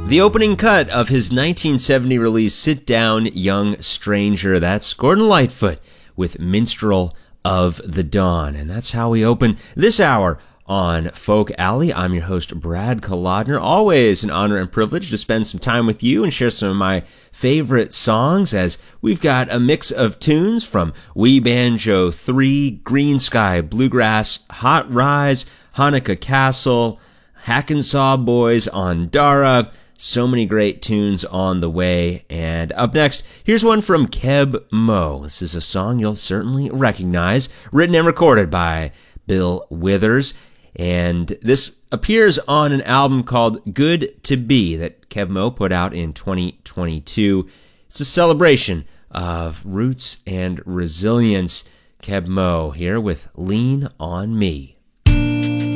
The opening cut of his 1970 release, Sit Down, Young Stranger. That's Gordon Lightfoot with Minstrel of the Dawn. And that's how we open this hour on Folk Alley. I'm your host, Brad Kolodner. Always an honor and privilege to spend some time with you and share some of my favorite songs, as we've got a mix of tunes from Wee Banjo 3, Green Sky Bluegrass, Hot Rise, Hanukkah Castle, Hackensaw Boys on Dara. So many great tunes on the way. And up next, here's one from Keb Mo. This is a song you'll certainly recognize, written and recorded by Bill Withers. And this appears on an album called Good to Be that Keb Mo put out in 2022. It's a celebration of roots and resilience. Keb Mo here with Lean on Me.